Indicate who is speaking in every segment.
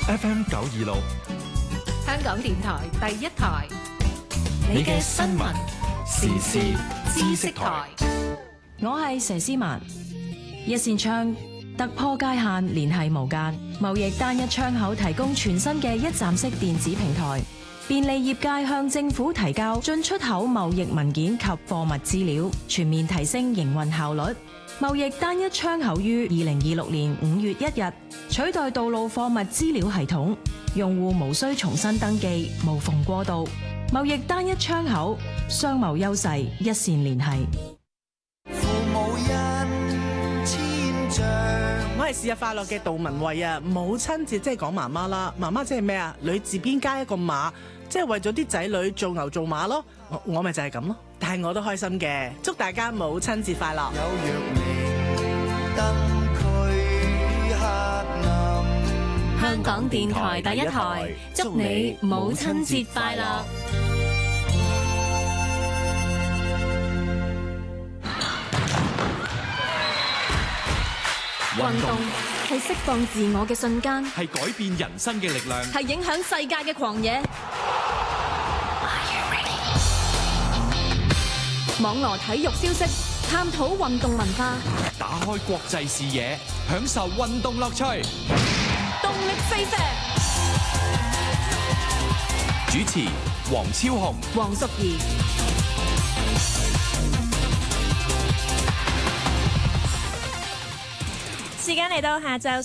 Speaker 1: FM 926，
Speaker 2: 香港電台第一台，
Speaker 1: 你嘅新聞時事知識台。
Speaker 3: 我係佘詩曼。一線窗突破界限，聯繫無間，貿易單一窗口提供全新嘅一站式電子平台，便利業界向政府提交進出口貿易文件及貨物資料，全面提升營運效率。貿易單一窗口於2026年5月1日取代道路貨物資料系統，用戶無需重新登記，無縫過渡。貿易單一窗口，商貿優勢一線聯繫。
Speaker 4: 父母恩千丈，
Speaker 5: 我係節日快樂嘅杜文慧啊！母親節即係講媽媽啦，媽媽即係咩啊？女字邊加一個馬，即係為咗啲仔女做牛做馬咯。我咪就係咁咯，但係我都開心嘅。祝大家母親節快樂！
Speaker 4: 有若明燈驅黑暗。
Speaker 2: 香港電台第一台，祝你母親節快樂！運動係釋放自我嘅瞬間，
Speaker 1: 係改變人生嘅力量，
Speaker 2: 係影響世界嘅狂野。網羅體育消息，探討運動文化，
Speaker 1: 打開國際視野，享受運動樂趣。
Speaker 2: 動力飛石，
Speaker 1: 主持黃超雄、
Speaker 2: 黃淑儀。
Speaker 6: 時間嚟到下晝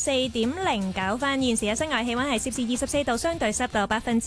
Speaker 6: 4:09，現時嘅室外氣溫係攝氏24度，相對濕度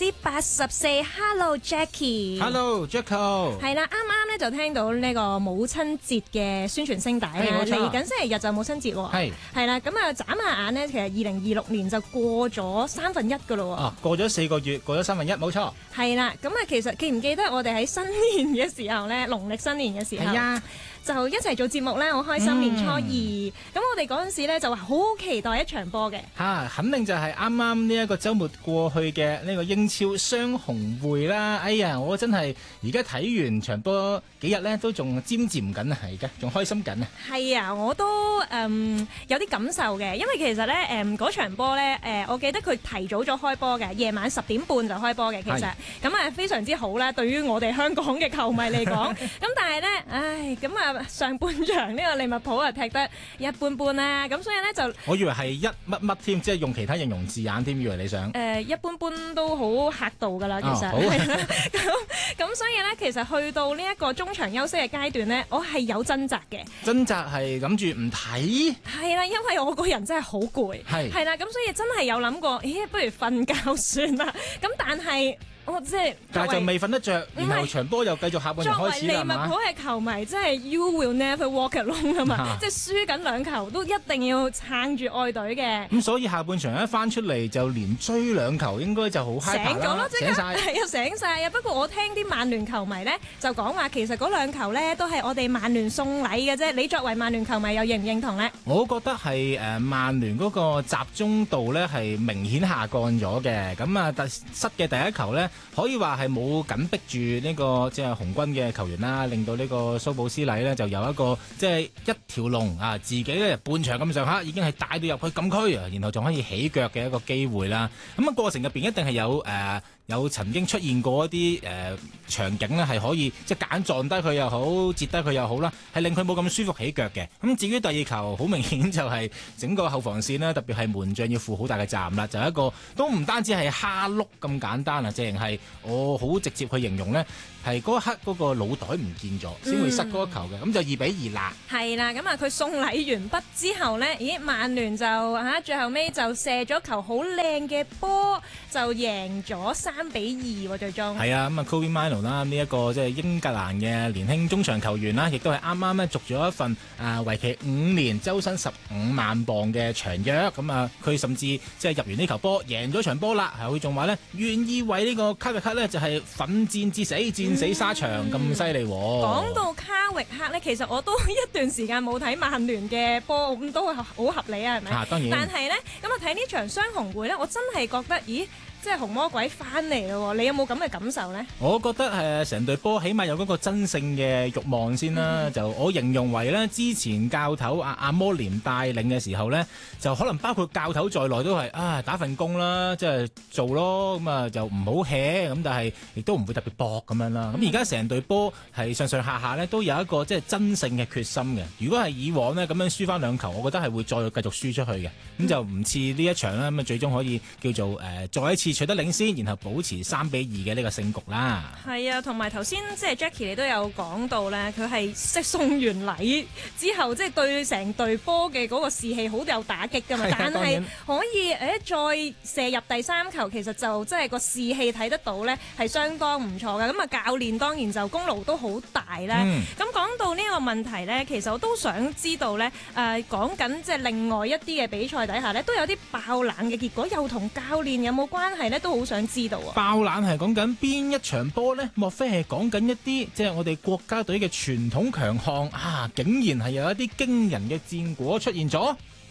Speaker 6: 84%。Hello Jackie，Hello
Speaker 7: Jacko，
Speaker 6: 係啦，啱啱咧就聽到呢個母親節嘅宣傳聲帶啦，嚟緊星期日就母親節喎，係啦，咁啊眨下眼呢，其實2026年就過咗1/3噶咯喎，
Speaker 7: 啊，過咗4個月，過咗1/3，冇錯，
Speaker 6: 係啦，咁啊其實記唔記得我哋喺新年嘅時候咧，農曆新年嘅時候？係啊。就一齊做節目咧，好開心！年初二，咁我哋嗰陣時咧就話好期待一場波嘅。
Speaker 7: 肯定就係啱啱呢一個週末過去嘅呢個英超雙紅會啦。哎呀，我真係而家睇完場波幾日咧，都仲沾沾緊啊！而家仲開心緊啊！係
Speaker 6: 啊，我都有啲感受嘅，因為其實咧嗰場波咧我記得佢提早咗開波嘅，夜晚10點半就開波嘅。其實咁啊非常之好啦，對於我哋香港嘅球迷嚟講。咁但係咧，唉咁啊〜上半場呢個利物浦啊踢得一般般啦，咁所以咧就我以為係一乜乜添，即係用其他形容字眼添，以為你想一般般都好嚇到㗎啦，其實咁所以咧，其實去到呢一個中場休息嘅階段咧，我係有掙扎嘅。掙扎係諗住唔睇？係啦，因為我個人真係好攰，係啦，咁所以真係有諗過，咦，不如瞓覺算啦。咁但係但係就未瞓得着，然後場波又繼續下半場開始啦嘛。作為利物浦嘅球迷，即係 You will never walk alone 啊嘛，即係輸緊2球都一定要撐住愛隊嘅。咁所以下半場一翻出嚟就連追2球，應該就好 high 啦。醒咗咯，即刻係啊，醒晒啊！不過我聽啲曼聯球迷咧就講話，其實嗰2球咧都係我哋曼聯送禮嘅啫。你作為曼聯球迷又認唔認同咧？我覺得係曼聯嗰個集中度咧係明顯下降咗嘅。咁啊，失嘅第1球咧。可以話係冇緊逼住呢個即係紅軍嘅球員啦，令到呢個蘇布斯禮呢就有一個即係一條龍啊，自己呢半場咁上下已經係帶到入去禁區啊，然後仲可以起腳嘅一個機會啦。咁啊過程入邊一定係有曾經出現過一啲場景呢係可以即係揀撞低佢又好，截低佢又好啦，係令佢冇咁舒服起腳嘅。咁至於第2球，好明顯就係整個後防線啦，特別係門將要負好大嘅責任啦，就一個都唔單止係蝦碌咁簡單啊，淨係我好直接去形容呢，係嗰一刻嗰個腦袋唔見咗，先會失嗰一球嘅，咁就2-2啦。係啦，咁啊佢送禮完畢之後呢，咦曼聯就最後尾就射咗球好靚嘅波，就贏咗3-2喎，最終。係啊，咁啊 Kobe Mino 啦，呢一個即係英格蘭嘅年輕中場球員啦，亦都係啱啱咧續咗一份為期5年、周薪15萬磅嘅長約。咁啊，佢甚至即係入完呢球波，贏咗場波啦，佢仲話呢願意為呢個卡域克呢就係奮戰至死，戰死沙場咁犀利。講到卡域克呢，其實我都一段時間冇睇曼聯嘅波，咁都好合理啊，係咪？當然。但係呢，咁啊睇呢場雙紅會呢，我真係覺得，咦？ 即係紅魔鬼翻嚟咯，你有冇咁嘅感受呢？
Speaker 7: 我覺得成隊波起碼有嗰個爭勝嘅慾望先啦。就我形容為咧，之前教頭阿摩廉帶領嘅時候咧，就可能包括教頭在內都係打份工啦，即係做咯，咁啊就唔好 hea 咁，但係亦都唔會特別搏咁樣啦。咁而家成隊波係上上下下咧都有一個即係爭勝嘅決心嘅。如果係以往呢，咁樣輸翻2球，我覺得係會再繼續輸出去嘅。咁就唔似呢一場啦，咁啊最終可以叫做再一次取得領先，然後保持3-2嘅呢個勝局啦。
Speaker 6: 係啊，同埋頭先即係 Jackie 你都有講到咧，佢係即送完禮之後，即係對成隊波嘅嗰個士氣好有打擊㗎嘛。但係可以再射入第3球，其實就即係個士氣睇得到咧，係相當唔錯嘅。咁啊，教練當然就功勞都好大咧。咁講到呢個問題咧，其實我都想知道咧，講緊即係另外一啲嘅比賽底下咧，都有啲爆冷嘅結果，又同教練有冇關係咧？都好想知道啊！
Speaker 7: 爆冷係講緊邊一場波呢？莫非係講緊一啲即係我哋國家隊嘅傳統強項啊？竟然係有一啲驚人嘅戰果出現咗？